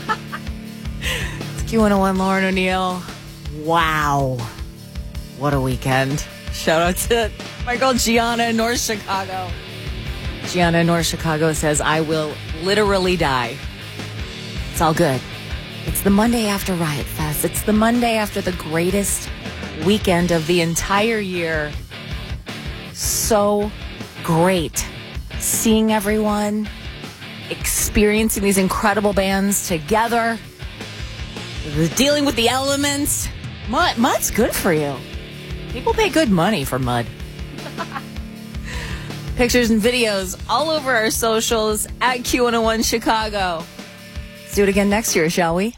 It's Q101, Lauren O'Neill. Wow. What a weekend. Shout out to my girl Gianna in North Chicago. Gianna in North Chicago says, I will literally die. It's all good. It's the Monday after Riot Fest. It's the Monday after the greatest weekend of the entire year. So great. Seeing everyone, experiencing these incredible bands together, dealing with the elements. Mud's good for you. People pay good money for mud. Pictures and videos all over our socials at Q101 Chicago. Let's do it again next year, shall we?